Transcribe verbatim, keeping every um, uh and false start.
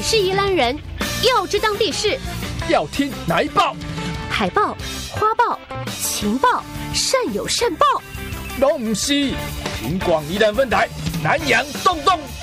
是宜兰人，要知当地事， 要听哪一报？ 海报、花报、情报、善有善报， 拢不是。听广宜兰分台南洋动动